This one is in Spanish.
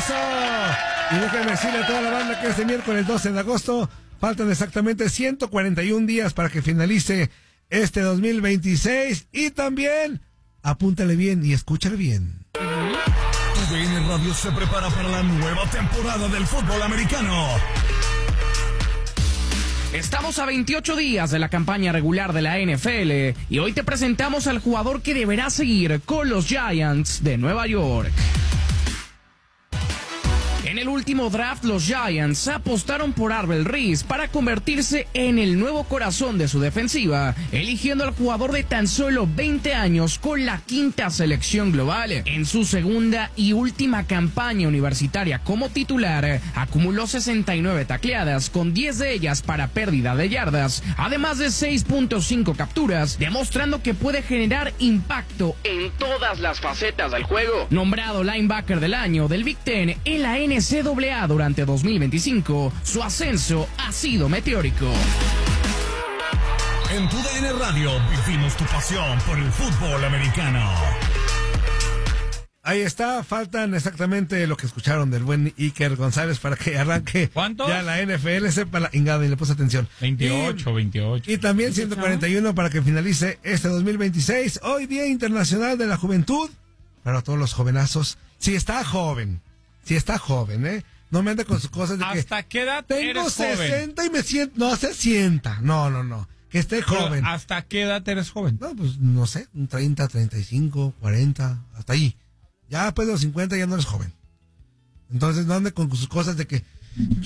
Eso. Y déjenme decirle a toda la banda que este miércoles 12 de agosto faltan exactamente 141 días para que finalice este 2026. Y también, apúntale bien y escúchale bien. TUDN Radio se prepara para la nueva temporada del fútbol americano. Estamos a 28 días de la campaña regular de la NFL y hoy te presentamos al jugador que deberá seguir con los Giants de Nueva York. En el último draft, los Giants apostaron por Arvel Reese para convertirse en el nuevo corazón de su defensiva, eligiendo al jugador de tan solo 20 años con la 5ª selección global. En su segunda y última campaña universitaria como titular, acumuló 69 tacleadas, con 10 de ellas para pérdida de yardas, además de 6.5 capturas, demostrando que puede generar impacto en todas las facetas del juego. Nombrado linebacker del año del Big Ten en la NCAA durante 2025, su ascenso ha sido meteórico. En TUDN Radio vivimos tu pasión por el fútbol americano. Ahí está, faltan exactamente lo que escucharon del buen Iker González para que arranque. ¿Cuántos? Ya la NFL, sepa la ingada y le puse atención. 28. Y también 141 para que finalice este 2026. Hoy Día Internacional de la Juventud. Para todos los jovenazos. Si está joven, no me ande con sus cosas de que ¿Hasta qué edad tengo eres 60 joven? y me siento, no se sienta. No. Que esté joven. Pero, ¿hasta qué edad eres joven? No, pues no sé, un 30, 35, 40, hasta ahí. Ya después de los 50 ya no eres joven. Entonces no ande con sus cosas de que